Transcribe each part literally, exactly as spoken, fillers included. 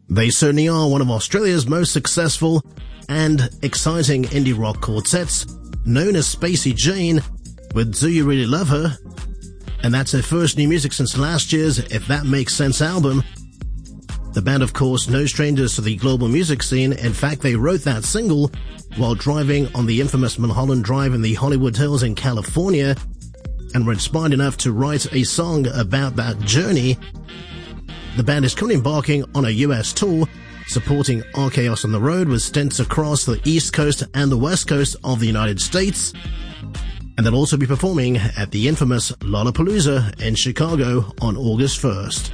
They certainly are one of Australia's most successful and exciting indie rock quartets, known as Spacey Jane, with Do You Really Love Her? And that's their first new music since last year's If That Makes Sense album. The band, of course, no strangers to the global music scene. In fact, they wrote that single while driving on the infamous Mulholland Drive in the Hollywood Hills in California, and were inspired enough to write a song about that journey. The band is currently embarking on a U S tour, supporting Archaeos on the road with stints across the East Coast and the West Coast of the United States. And they'll also be performing at the infamous Lollapalooza in Chicago on August first.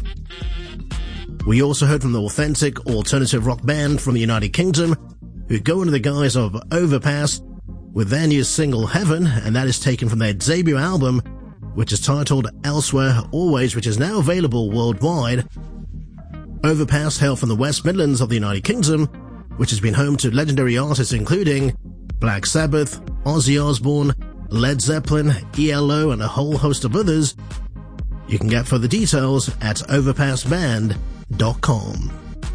We also heard from the authentic alternative rock band from the United Kingdom, who go under the guise of Overpass with their new single Heaven, and that is taken from their debut album, which is titled Elsewhere Always, which is now available worldwide. Overpass hail from the West Midlands of the United Kingdom, which has been home to legendary artists including Black Sabbath, Ozzy Osbourne, Led Zeppelin, E L O, and a whole host of others. You can get further details at overpass band dot com.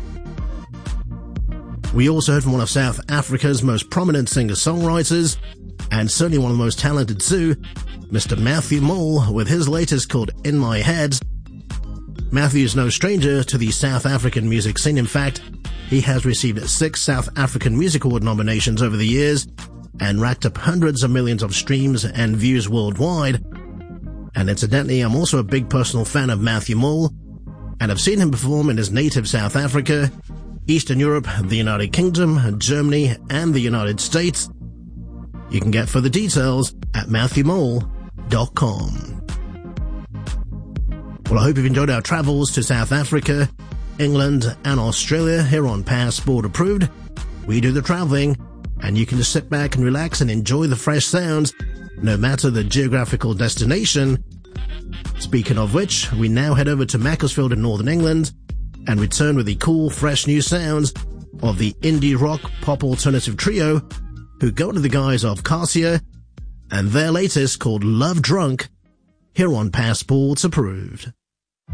We also heard from one of South Africa's most prominent singer-songwriters, and certainly one of the most talented too, Mister Matthew Mole, with his latest called In My Head. Matthew is no stranger to the South African music scene. In fact, he has received six South African Music Award nominations over the years and racked up hundreds of millions of streams and views worldwide. And incidentally, I'm also a big personal fan of Matthew Mole, and I've seen him perform in his native South Africa, Eastern Europe, the United Kingdom, Germany, and the United States. You can get further details at matthew mole dot com. Well, I hope you've enjoyed our travels to South Africa, England, and Australia here on Passport Approved. We do the traveling, and you can just sit back and relax and enjoy the fresh sounds, no matter the geographical destination. Speaking of which, we now head over to Macclesfield in Northern England and return with the cool, fresh new sounds of the indie rock pop alternative trio who go under the guise of Cassia, and their latest called Love Drunk, here on Passports Approved.